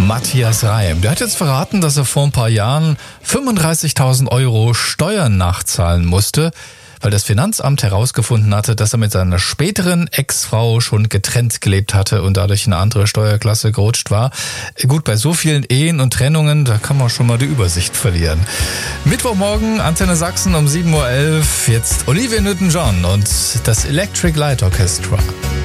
Matthias Reim. Der hat jetzt verraten, dass er vor ein paar Jahren 35.000 Euro Steuern nachzahlen musste, weil das Finanzamt herausgefunden hatte, dass er mit seiner späteren Ex-Frau schon getrennt gelebt hatte und dadurch in eine andere Steuerklasse gerutscht war. Gut, bei so vielen Ehen und Trennungen, da kann man schon mal die Übersicht verlieren. Mittwochmorgen, Antenne Sachsen um 7.11 Uhr, jetzt Olivia Newton-John und das Electric Light Orchestra.